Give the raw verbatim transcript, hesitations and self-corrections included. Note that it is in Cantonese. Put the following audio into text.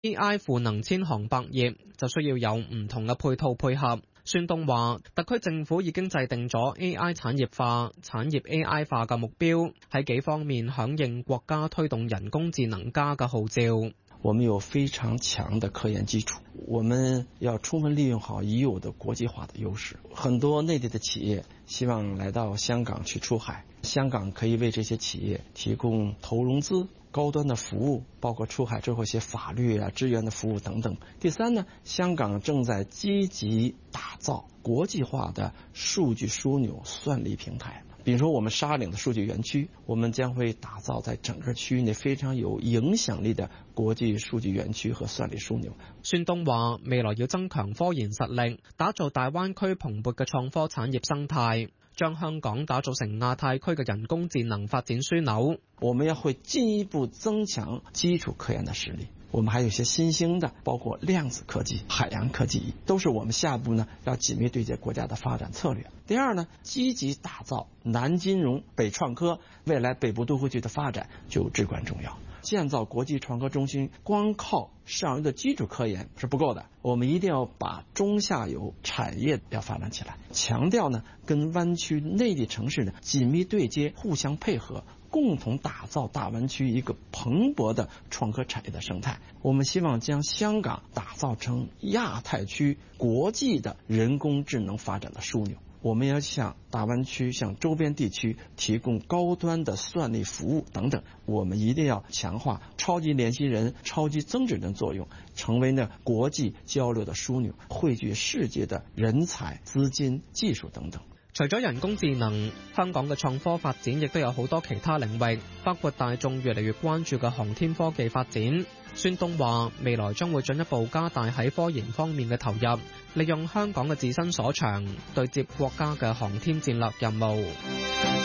A I 賦能千行百業，就需要有唔同嘅配套配合。孫東話，特區政府已經制定咗 A I 產業化、產業 A I 化嘅目標，喺幾方面響應國家推動人工智能加嘅號召。 我們有非常強的科研基礎，我們要充分利用好已有的國際化的優勢。很多內地的企業希望來到香港去出海，香港可以為這些企業提供投融資、高端的服務，包括出海之後一些法律啊、支援的服務等等。第三呢，香港正在積極打造國際化的數據樞紐算力平台。比如說我們沙嶺的數據園區，我們將會打造在整個區域內非常有影響力的國際數據園區和算力樞紐。 孫東話，未來要增強科研實力，打造大灣區蓬勃嘅創科產業生態，將香港打造成亞太區嘅人工智能發展樞紐。 我們要會進一步增強基礎科研的實力。我們還有一些新興的，包括量子科技、海洋科技，都是我們下一步呢要緊密對接國家的發展策略。第二呢，積極打造南金融、北創科，未來北部都會區的發展就至關重要。建造國際創科中心，光靠上游的基礎科研是不夠的，我們一定要把中下游產業要發展起來，強調呢跟灣區內地城市呢緊密對接，互相配合，共同打造大灣區一個蓬勃的創科產業的生態。我們希望將香港打造成亞太區國際的人工智能發展的樞紐。我們要向大灣區、向周邊地區提供高端的算力服務等等。我們一定要強化超級聯繫人、超級增值人作用，成為呢國際交流的樞紐，匯聚世界的人才、資金、技術等等。 除咗人工智能，香港嘅創科發展亦都有好多其他領域，包括大眾越嚟越關注嘅航天科技發展。孫東話，未來將會進一步加大喺科研方面嘅投入，利用香港嘅自身所長，對接國家嘅航天戰略任務。